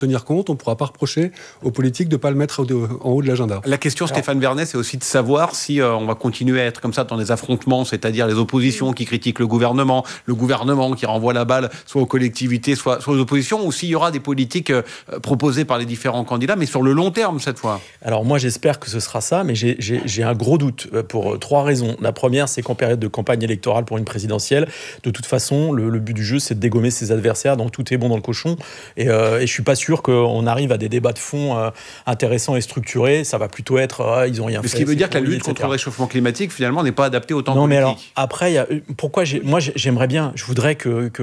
tenir compte, on ne pourra pas reprocher aux politiques de ne pas le mettre en haut de l'agenda. La question, Stéphane Vernet, c'est aussi de savoir si on va continuer à être comme ça dans des affrontements, c'est-à-dire les oppositions qui critiquent le gouvernement qui renvoie la balle soit aux collectivités, soit aux oppositions, ou s'il y aura des politiques proposées par les différents candidats, mais sur le long terme cette fois. Alors moi j'espère que ce sera ça, mais j'ai un gros doute pour 3 raisons. La première, c'est qu'en période de campagne électorale pour une présidentielle, de toute façon, le but du jeu, c'est de dégommer ses adversaires, donc tout est bon dans le cochon, et je suis pas sûr qu'on arrive à des débats de fond intéressants et structurés. Ça va plutôt être ils ont rien fait. Ce qui veut dire que la lutte contre le réchauffement climatique finalement n'est pas adaptée au temps politique. Non, mais alors après, j'aimerais bien, je voudrais que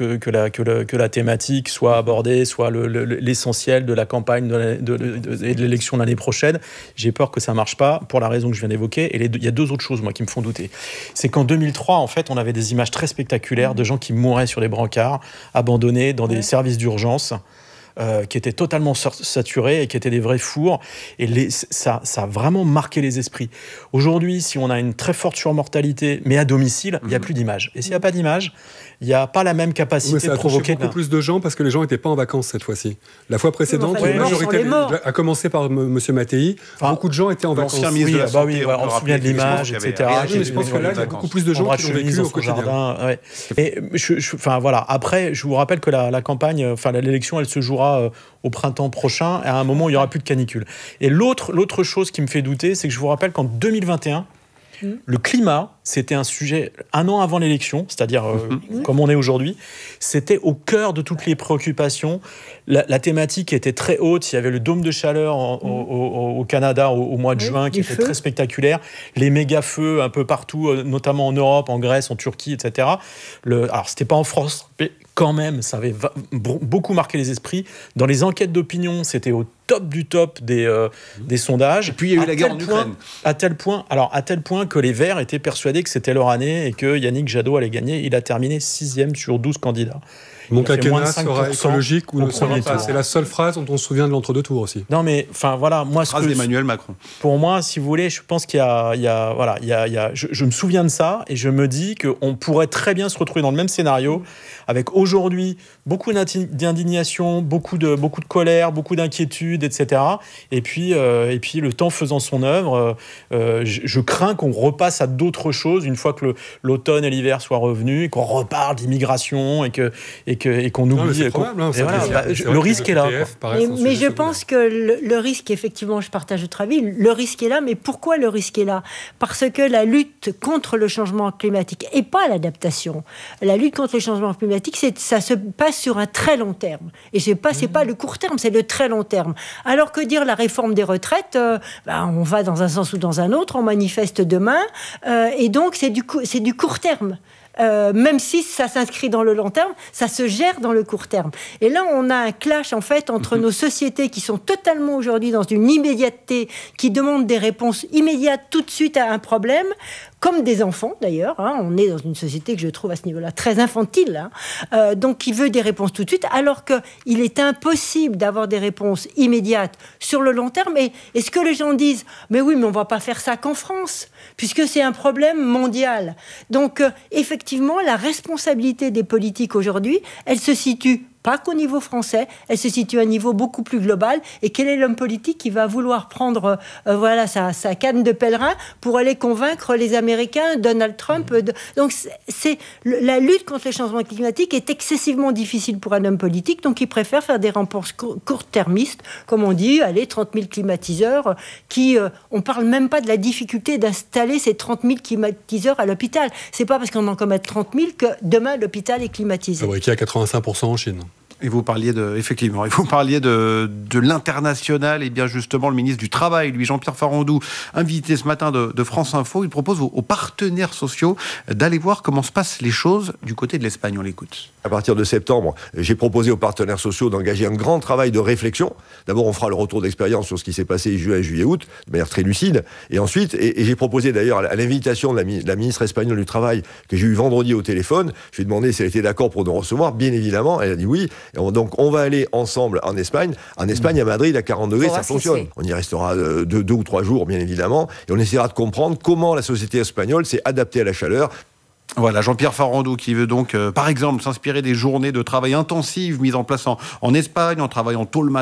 la thématique soit abordée, soit l'essentiel de la campagne et de l'élection l'année prochaine. J'ai peur que ça marche pas pour la raison que je viens d'évoquer. Et il y a 2 autres choses moi qui me font douter. C'est qu'en 2003, en fait, on avait des images très spectaculaires de gens qui mouraient sur les brancards, abandonnés dans des services d'urgence. Qui étaient totalement saturés et qui étaient des vrais fours. Et ça a vraiment marqué les esprits. Aujourd'hui, si on a une très forte surmortalité, mais à domicile, il n'y a plus d'image. Et s'il n'y a pas d'image, il n'y a pas la même capacité de provoquer... beaucoup plus de gens parce que les gens n'étaient pas en vacances cette fois-ci. La fois précédente, la majorité, à commencer par M. Mattei, beaucoup de gens étaient en vacances. On se souvient de l'image, etc. Mais je pense que là, il y a beaucoup plus de gens qui l'ont vécu au quotidien. Et voilà. Après, je vous rappelle que la campagne, l'élection, elle se jouera au printemps prochain, à un moment où il n'y aura plus de canicule. Et l'autre chose qui me fait douter, c'est que je vous rappelle qu'en 2021, le climat, c'était un sujet 1 an avant l'élection, c'est-à-dire comme on est aujourd'hui, c'était au cœur de toutes les préoccupations. La thématique était très haute. Il y avait le dôme de chaleur au Canada au mois de juin qui était très spectaculaire. Les méga-feux un peu partout, notamment en Europe, en Grèce, en Turquie, etc. Alors, c'était pas en France, mais quand même, ça avait beaucoup marqué les esprits. Dans les enquêtes d'opinion, c'était au top du top des sondages. Et puis il y a eu la guerre en Ukraine. À tel point que les Verts étaient persuadés que c'était leur année et que Yannick Jadot allait gagner. Il a terminé 6e sur 12 candidats. Mon quinquennat sera écologique ou ne sera pas. C'est la seule phrase dont on se souvient de l'entre-deux tours aussi. Non mais, voilà, moi... Phrase d'Emmanuel Macron. Pour moi, si vous voulez, je pense qu'il y a je me souviens de ça et je me dis qu'on pourrait très bien se retrouver dans le même scénario avec aujourd'hui beaucoup d'indignation, beaucoup de colère, beaucoup d'inquiétude, etc. Et puis le temps faisant son œuvre, je crains qu'on repasse à d'autres choses une fois que l'automne et l'hiver soient revenus et qu'on reparle d'immigration et qu'on oublie. C'est probable. Le risque est là. Mais je pense que le risque, effectivement, je partage votre avis, le risque est là, mais pourquoi le risque est là ? Parce que la lutte contre le changement climatique et pas l'adaptation, la lutte contre le changement climatique, ça se passe sur un très long terme. Et c'est pas le court terme, c'est le très long terme. Alors que dire la réforme des retraites, on va dans un sens ou dans un autre, on manifeste demain, et donc c'est du court terme. Même si ça s'inscrit dans le long terme, ça se gère dans le court terme. Et là, on a un clash, en fait, entre nos sociétés qui sont totalement aujourd'hui dans une immédiateté, qui demandent des réponses immédiates tout de suite à un problème, comme des enfants, d'ailleurs. On est dans une société que je trouve à ce niveau-là très infantile, donc qui veut des réponses tout de suite, alors qu'il est impossible d'avoir des réponses immédiates sur le long terme. Et est-ce que les gens disent « Mais oui, mais on ne va pas faire ça qu'en France, puisque c'est un problème mondial ». Donc, effectivement, la responsabilité des politiques aujourd'hui, elle se situe pas qu'au niveau français, elle se situe à un niveau beaucoup plus global. Et quel est l'homme politique qui va vouloir prendre sa canne de pèlerin pour aller convaincre les Américains, Donald Trump Donc, la lutte contre les changements climatiques est excessivement difficile pour un homme politique, donc il préfère faire des réponses court-termistes, comme on dit, 30 000 climatiseurs, on parle même pas de la difficulté d'installer ces 30 000 climatiseurs à l'hôpital. C'est pas parce qu'on en commet 30 000 que demain l'hôpital est climatisé. Fabriqué à 85% en Chine. Et vous parliez de l'international, et bien justement le ministre du Travail, lui Jean-Pierre Farandou, invité ce matin de France Info, il propose aux partenaires sociaux d'aller voir comment se passent les choses du côté de l'Espagne. On l'écoute. À partir de septembre, j'ai proposé aux partenaires sociaux d'engager un grand travail de réflexion. D'abord, on fera le retour d'expérience sur ce qui s'est passé juin, juillet, août, de manière très lucide. Et ensuite, et j'ai proposé d'ailleurs à l'invitation de la ministre espagnole du Travail, que j'ai eu vendredi au téléphone, je lui ai demandé si elle était d'accord pour nous recevoir. Bien évidemment, elle a dit oui. Donc, on va aller ensemble en Espagne. En Espagne, à Madrid, à 40 degrés, ça fonctionne. On y restera 2 ou 3 jours, bien évidemment. Et on essaiera de comprendre comment la société espagnole s'est adaptée à la chaleur. Voilà, Jean-Pierre Farandou qui veut donc, par exemple, s'inspirer des journées de travail intensives mises en place en Espagne, en travaillant tôt le matin,